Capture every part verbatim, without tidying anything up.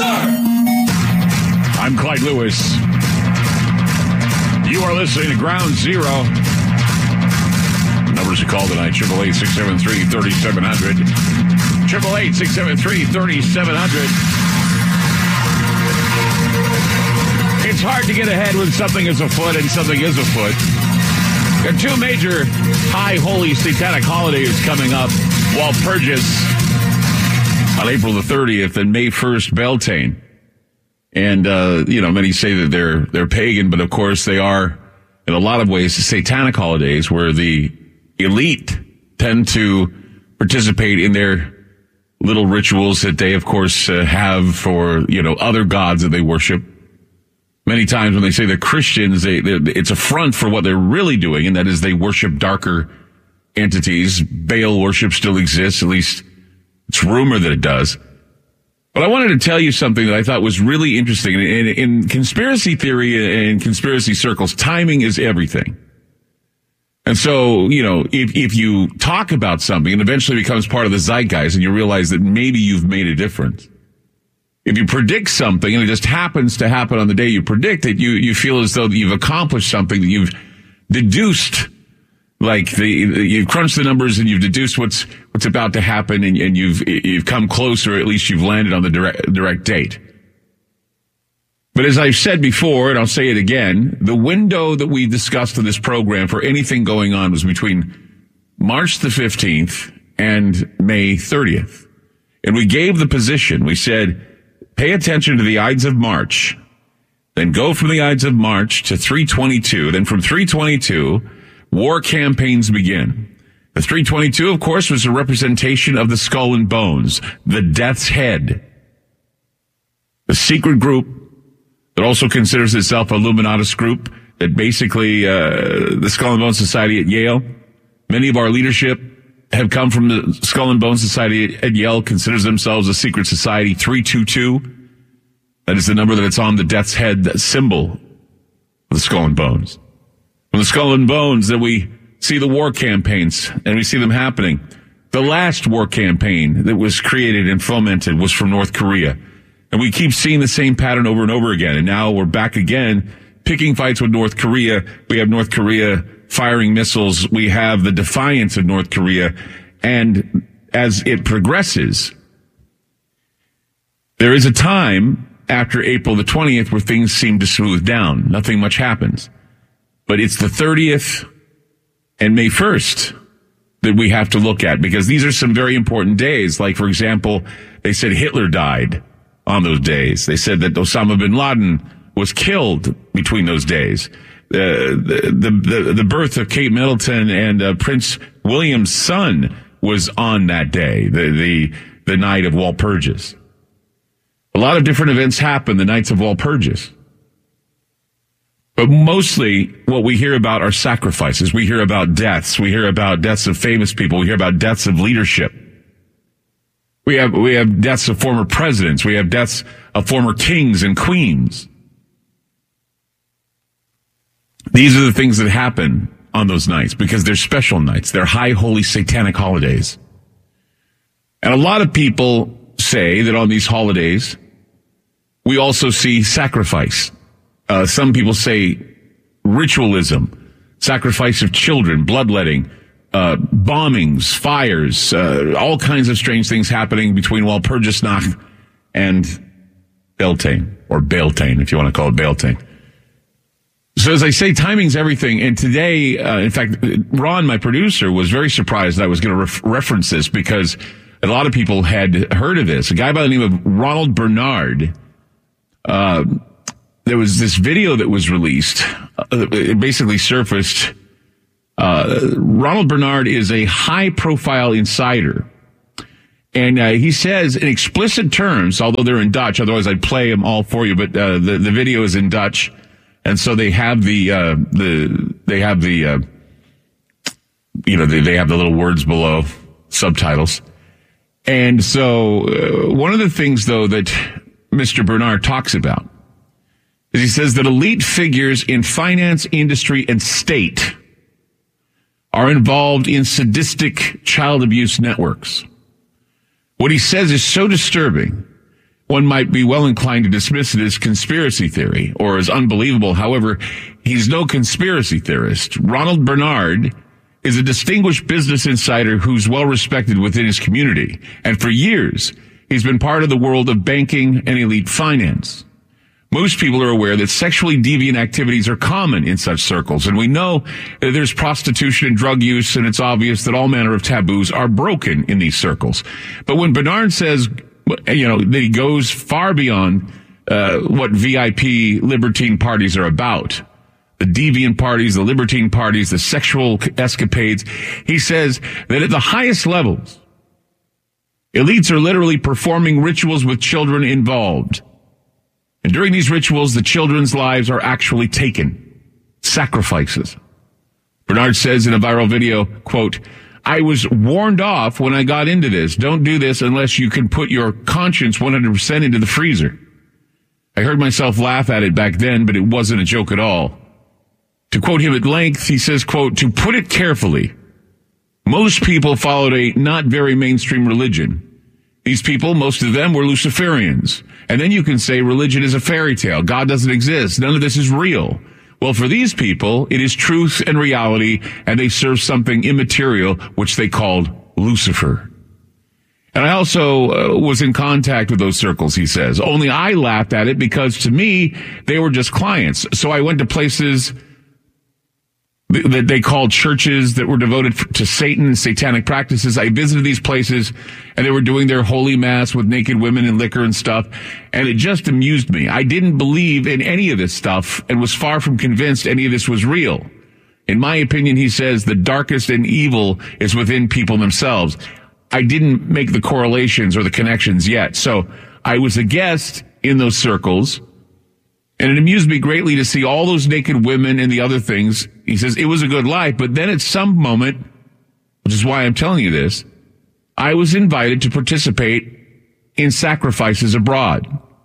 sir. I'm Clyde Lewis. You are listening to Ground Zero. Numbers to call tonight, eight eight eight, six seven three, three seven zero zero. eight eight eight, six seven three, three seven zero zero. It's hard to get ahead when something is afoot and something is afoot. There are two major high holy satanic holidays coming up. Walpurgis on April the thirtieth and May first, Beltane. And, uh, you know, many say that they're, they're pagan, but of course they are, in a lot of ways, satanic holidays where the elite tend to participate in their little rituals that they, of course, uh, have for, you know, other gods that they worship. Many times when they say they're Christians, they, it's a front for what they're really doing, and that is they worship darker entities. Baal worship still exists, at least it's rumored that it does. But I wanted to tell you something that I thought was really interesting. In, in conspiracy theory and conspiracy circles, timing is everything. And so, you know, if, if you talk about something and eventually becomes part of the zeitgeist and you realize that maybe you've made a difference. If you predict something and it just happens to happen on the day you predict it, you, you feel as though you've accomplished something, that you've deduced. Like the, you've crunched the numbers and you've deduced what's, what's about to happen, and, and you've, you've come closer, at least you've landed on the direct, direct date. But as I've said before, and I'll say it again, the window that we discussed in this program for anything going on was between March the fifteenth and May thirtieth. And we gave the position. We said, pay attention to the Ides of March, then go from the Ides of March to three twenty-two, then from three twenty-two, war campaigns begin. The three twenty-two, of course, was a representation of the skull and bones, the death's head. The secret group that also considers itself a Illuminatus group, that basically, uh, the Skull and Bones Society at Yale. Many of our leadership have come from the Skull and Bones Society at Yale, considers themselves a secret society. three two two. That is the number that it's on the death's head, that symbol of the Skull and Bones. From the Skull and Bones that we see the war campaigns, and we see them happening. The last war campaign that was created and fomented was from North Korea. And we keep seeing the same pattern over and over again. And now we're back again, picking fights with North Korea. We have North Korea firing missiles. We have the defiance of North Korea. And as it progresses, there is a time after April the twentieth where things seem to smooth down. Nothing much happens. But it's the thirtieth and May first that we have to look at, because these are some very important days. Like, for example, they said Hitler died on those days. They said that Osama bin Laden was killed between those days. Uh, the, the, the, the birth of Kate Middleton and uh, Prince William's son was on that day, the, the, the night of Walpurgis. A lot of different events happen the nights of Walpurgis. But mostly what we hear about are sacrifices. We hear about deaths. We hear about deaths of famous people. We hear about deaths of leadership. We have, we have deaths of former presidents. We have deaths of former kings and queens. These are the things that happen on those nights because they're special nights. They're high holy satanic holidays. And a lot of people say that on these holidays, we also see sacrifice. Uh, some people say ritualism, sacrifice of children, bloodletting, uh, bombings, fires, uh, all kinds of strange things happening between Walpurgisnacht and Beltane, or Beltane, if you want to call it Beltane. So as I say, timing's everything. And today, uh, in fact, Ron, my producer, was very surprised that I was going to ref- reference this because a lot of people had heard of this. A guy by the name of Ronald Bernard, uh, there was this video that was released. Uh, it basically surfaced. Uh, Ronald Bernard is a high-profile insider. And uh, he says in explicit terms, although they're in Dutch, otherwise I'd play them all for you, but uh, the, the video is in Dutch. And so they have the, uh, the, they have the, uh, you know, they, they have the little words below, subtitles. And so uh, one of the things, though, that Mister Bernard talks about is he says that elite figures in finance, industry, and state are involved in sadistic child abuse networks. What he says is so disturbing. one might be well inclined to dismiss it as conspiracy theory or as unbelievable. However, he's no conspiracy theorist. Ronald Bernard is a distinguished business insider who's well respected within his community. And for years, he's been part of the world of banking and elite finance. Most people are aware that sexually deviant activities are common in such circles, and we know that there's prostitution and drug use, and it's obvious that all manner of taboos are broken in these circles. But when Bernard says, you know, that he goes far beyond uh, what V I P libertine parties are about, the deviant parties, the libertine parties, the sexual escapades, he says that at the highest levels, elites are literally performing rituals with children involved. And during these rituals, the children's lives are actually taken. Sacrifices. Bernard says in a viral video, quote, I was warned off when I got into this. Don't do this unless you can put your conscience one hundred percent into the freezer. I heard myself laugh at it back then, but it wasn't a joke at all. To quote him at length, he says, quote, to put it carefully, most people followed a not very mainstream religion. These people, most of them were Luciferians. And then you can say religion is a fairy tale. God doesn't exist. None of this is real. Well, for these people, it is truth and reality, and they serve something immaterial, which they called Lucifer. And I also uh, was in contact with those circles, he says. Only I laughed at it because, to me, they were just clients. So I went to places that they called churches that were devoted to Satan and satanic practices. I visited these places, and they were doing their holy mass with naked women and liquor and stuff, and it just amused me. I didn't believe in any of this stuff and was far from convinced any of this was real. In my opinion, he says, the darkest and evil is within people themselves. I didn't make the correlations or the connections yet, so I was a guest in those circles, and it amused me greatly to see all those naked women and the other things. He says it was a good life, but then at some moment, which is why I'm telling you this, I was invited to participate in sacrifices abroad.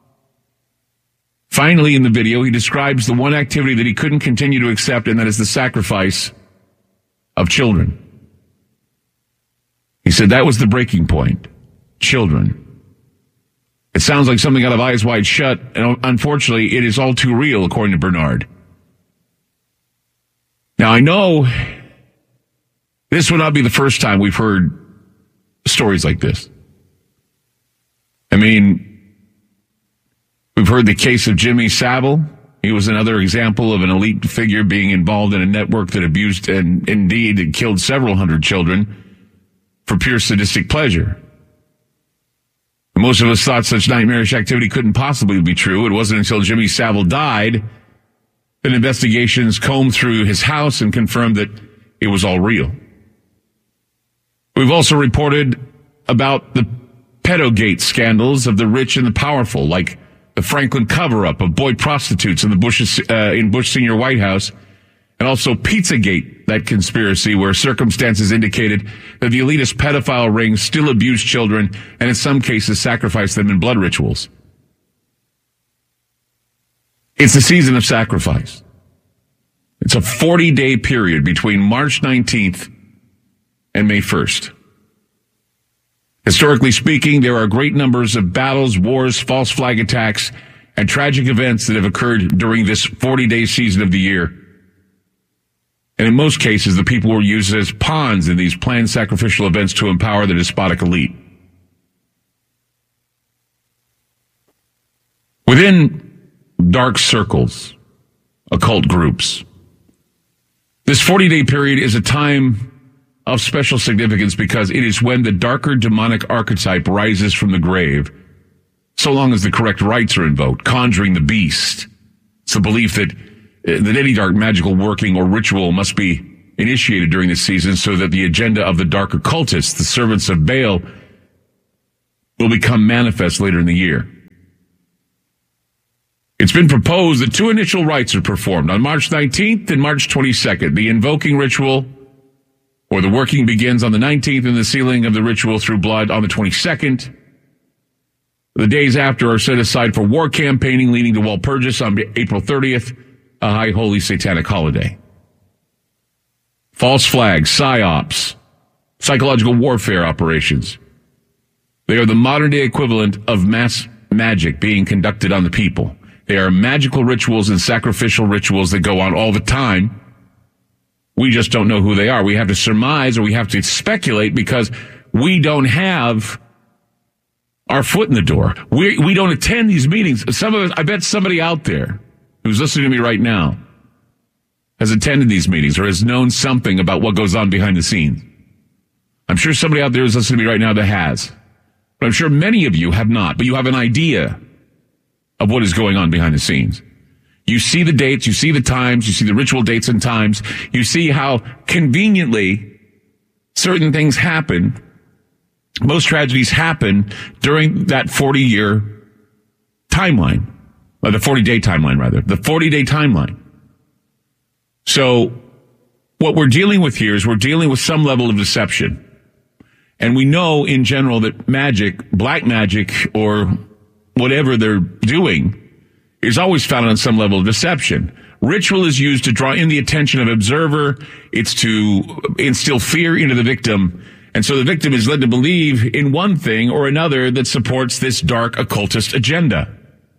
Finally, in the video, he describes the one activity that he couldn't continue to accept, and that is the sacrifice of children. He said that was the breaking point. Children. It sounds like something out of Eyes Wide Shut, and unfortunately, it is all too real, according to Bernard. Now, I know this would not be the first time we've heard stories like this. I mean, we've heard the case of Jimmy Savile. He was another example of an elite figure being involved in a network that abused and indeed killed several hundred children for pure sadistic pleasure. Most of us thought such nightmarish activity couldn't possibly be true. It wasn't until Jimmy Savile died that investigations combed through his house and confirmed that it was all real. We've also reported about the pedogate scandals of the rich and the powerful, like the Franklin cover-up of boy prostitutes in the Bush, uh, in Bush Senior White House, and also Pizzagate, that conspiracy where circumstances indicated that the elitist pedophile ring still abused children and in some cases sacrificed them in blood rituals. It's the season of sacrifice. It's a forty-day period between March nineteenth and May first. Historically speaking, there are great numbers of battles, wars, false flag attacks, and tragic events that have occurred during this forty-day season of the year. And in most cases, the people were used as pawns in these planned sacrificial events to empower the despotic elite. Within dark circles, occult groups, this forty-day period is a time of special significance because it is when the darker demonic archetype rises from the grave, so long as the correct rites are invoked, conjuring the beast. It's the belief that that any dark magical working or ritual must be initiated during this season so that the agenda of the dark occultists, the servants of Baal, will become manifest later in the year. It's been proposed that two initial rites are performed on March nineteenth and March twenty-second. The invoking ritual, or the working, begins on the nineteenth and the sealing of the ritual through blood on the twenty-second. The days after are set aside for war campaigning leading to Walpurgis on April thirtieth, a high holy satanic holiday. False flags, psyops, psychological warfare operations. They are the modern day equivalent of mass magic being conducted on the people. They are magical rituals and sacrificial rituals that go on all the time. We just don't know who they are. We have to surmise or we have to speculate because we don't have our foot in the door. We we don't attend these meetings. Some of us, I bet somebody out there who's listening to me right now has attended these meetings or has known something about what goes on behind the scenes. I'm sure somebody out there is listening to me right now that has. But I'm sure many of you have not, but you have an idea of what is going on behind the scenes. You see the dates, you see the times, you see the ritual dates and times, you see how conveniently certain things happen. Most tragedies happen during that forty-year timeline, or the forty-day timeline, rather, the forty-day timeline. So what we're dealing with here is we're dealing with some level of deception. And we know in general that magic, black magic, or whatever they're doing is always founded on some level of deception. Ritual is used to draw in the attention of an observer. It's to instill fear into the victim. And so the victim is led to believe in one thing or another that supports this dark occultist agenda.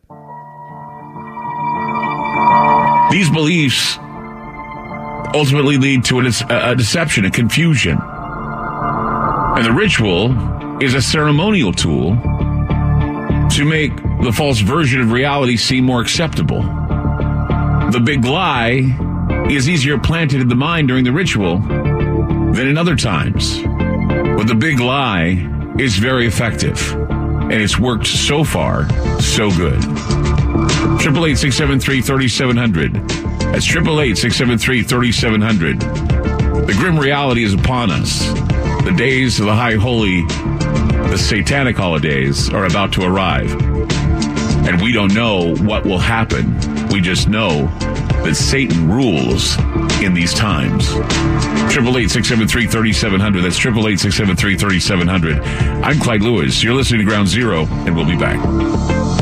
These beliefs ultimately lead to a, a deception, a confusion. And the ritual is a ceremonial tool to make the false version of reality seem more acceptable. The big lie is easier planted in the mind during the ritual than in other times. But the big lie is very effective, and it's worked so far so good. triple eight, six seven three, three seven zero zero. That's triple eight, six seven three, three seven zero zero. The grim reality is upon us. The days of the high holy, the satanic holidays are about to arrive. And we don't know what will happen. We just know that Satan rules in these times. triple eight, six seven three, three seven zero zero. That's triple eight, six seven three, three seven zero zero. I'm Clyde Lewis. You're listening to Ground Zero, and we'll be back.